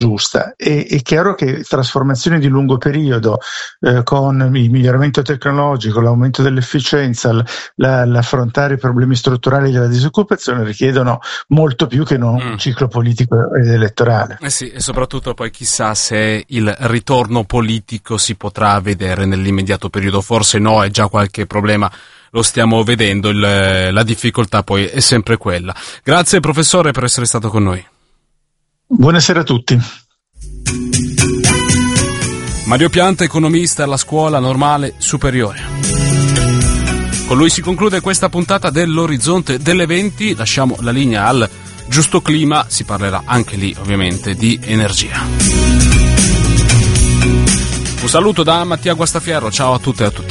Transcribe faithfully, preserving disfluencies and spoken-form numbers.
giusta. È, è chiaro che trasformazioni di lungo periodo eh, con il miglioramento tecnologico, l'aumento dell'efficienza, l- la, l'affrontare i problemi strutturali della disoccupazione richiedono molto più che non un Mm. ciclo politico ed elettorale. Eh sì, e soprattutto poi chissà se il ritorno politico si potrà vedere nell'immediato periodo, forse no, è già qualche problema, lo stiamo vedendo, il, la difficoltà poi è sempre quella. Grazie professore per essere stato con noi. Buonasera a tutti. Mario Pianta, economista alla Scuola Normale Superiore. Con lui si conclude questa puntata dell'Orizzonte delle venti, lasciamo la linea al Giusto Clima, si parlerà anche lì ovviamente di energia. Un saluto da Mattia Guastafierro, ciao a tutte e a tutti.